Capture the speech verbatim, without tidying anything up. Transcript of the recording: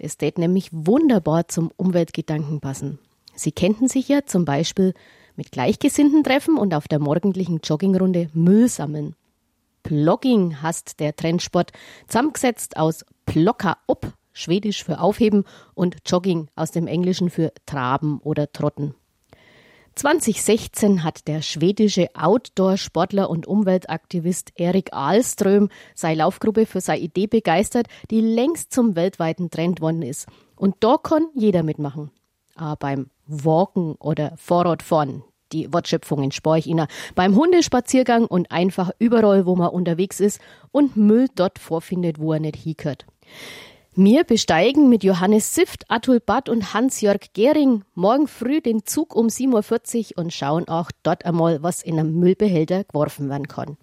Das tät nämlich wunderbar zum Umweltgedanken passen. Sie könnten sich ja zum Beispiel mit Gleichgesinnten treffen und auf der morgendlichen Joggingrunde Müll sammeln. Plogging heißt der Trendsport, zusammengesetzt aus Plocka op, schwedisch für aufheben, und Jogging aus dem Englischen für traben oder trotten. zwanzig sechzehn hat der schwedische Outdoor-Sportler und Umweltaktivist Erik Ahlström seine Laufgruppe für seine Idee begeistert, die längst zum weltweiten Trend geworden ist. Und da kann jeder mitmachen. Aber beim Walken oder Fahrradfahren, die Wortschöpfungen spare ich Ihnen, beim Hundespaziergang und einfach überall, wo man unterwegs ist und Müll dort vorfindet, wo er nicht hingehört. Wir besteigen mit Johannes Sift, Atul Butt und Hans-Jörg Gehring morgen früh den Zug um sieben Uhr vierzig und schauen auch dort einmal, was in einem Müllbehälter geworfen werden kann.